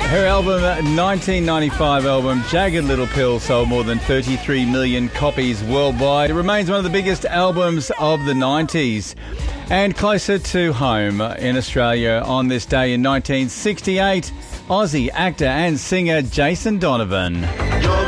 Her album, 1995 album, Jagged Little Pill, sold more than 33 million copies worldwide. It remains one of the biggest albums of the 90s. And closer to home in Australia on this day in 1968, Aussie actor and singer Jason Donovan.